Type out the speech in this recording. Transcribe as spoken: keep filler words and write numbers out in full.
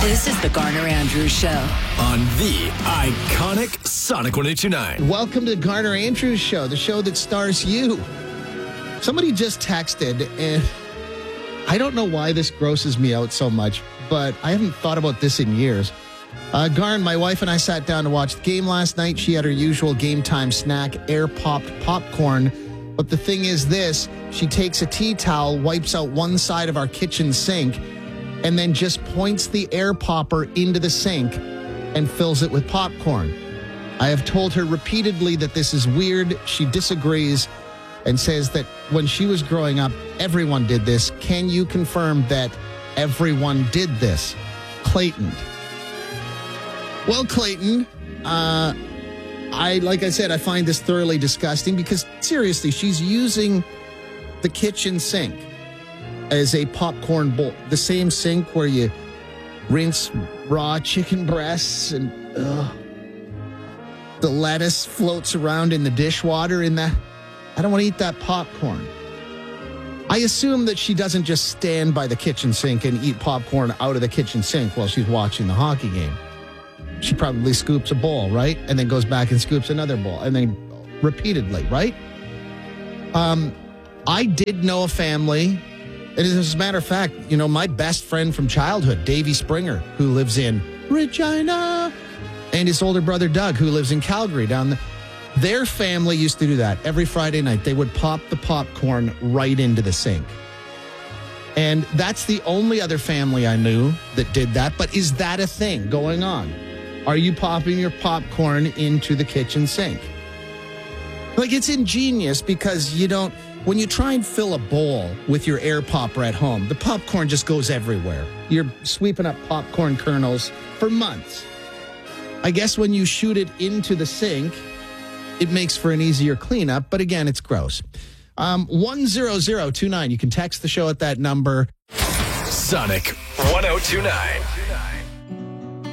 This is the Garner Andrews Show on the iconic Sonic one eighty-nine. Welcome to the Garner Andrews Show, the show that stars you. Somebody just texted, and I don't know why this grosses me out so much, but I haven't thought about this in years. Uh, Garn, my wife and I sat down to watch the game last night. She had her usual game time snack, air-popped popcorn. But the thing is this, she takes a tea towel, wipes out one side of our kitchen sink, and then just points the air popper into the sink and fills it with popcorn. I have told her repeatedly that this is weird. She disagrees and says that when she was growing up, everyone did this. Can you confirm that everyone did this? Clayton. Well, Clayton, uh, I like I said, I find this thoroughly disgusting because, seriously, she's using the kitchen sink as a popcorn bowl. The same sink where you rinse raw chicken breasts and ugh, the lettuce floats around in the dishwater in that. I don't want to eat that popcorn. I assume that she doesn't just stand by the kitchen sink and eat popcorn out of the kitchen sink while she's watching the hockey game. She probably scoops a bowl, right? And then goes back and scoops another bowl. And then repeatedly, right? Um, I did know a family. And as a matter of fact, you know, my best friend from childhood, Davey Springer, who lives in Regina, and his older brother, Doug, who lives in Calgary down there. Their family used to do that every Friday night. They would pop the popcorn right into the sink. And that's the only other family I knew that did that. But is that a thing going on? Are you popping your popcorn into the kitchen sink? Like, it's ingenious because you don't, when you try and fill a bowl with your air popper at home, the popcorn just goes everywhere. You're sweeping up popcorn kernels for months. I guess when you shoot it into the sink, it makes for an easier cleanup, but again, it's gross. Um, one zero zero two nine. You can text the show at that number. Sonic one oh two nine.